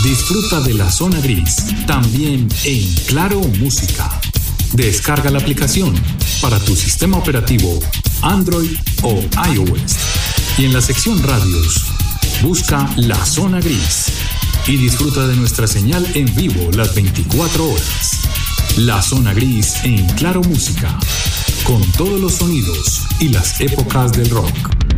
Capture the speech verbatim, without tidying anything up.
Disfruta de la zona gris, también en Claro Música. Descarga la aplicación para tu sistema operativo Android o iOS. Y en la sección radios, busca La Zona Gris y disfruta de nuestra señal en vivo las veinticuatro horas. La Zona Gris en Claro Música, con todos los sonidos y las épocas del rock.